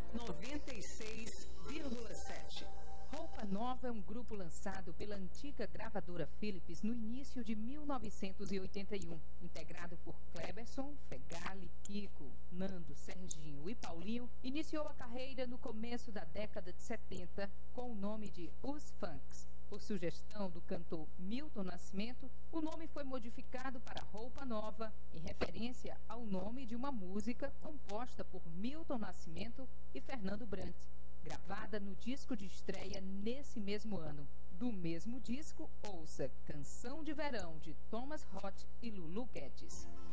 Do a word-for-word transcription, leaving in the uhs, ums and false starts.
noventa e seis vírgula sete. Roupa Nova é um grupo lançado pela antiga gravadora Philips no início de mil novecentos e oitenta e um. Integrado por Kleberson, Fegali, Kiko, Nando, Serginho e Paulinho, iniciou a carreira no começo da década de setenta com o nome de Os Funks. Por sugestão do cantor Milton Nascimento, o nome foi modificado para Roupa Nova, em referência ao nome de uma música composta por Milton Nascimento e Fernando Brant, gravada no disco de estreia nesse mesmo ano. Do mesmo disco, ouça Canção de Verão, de Thomas Roth e Lulu Guedes.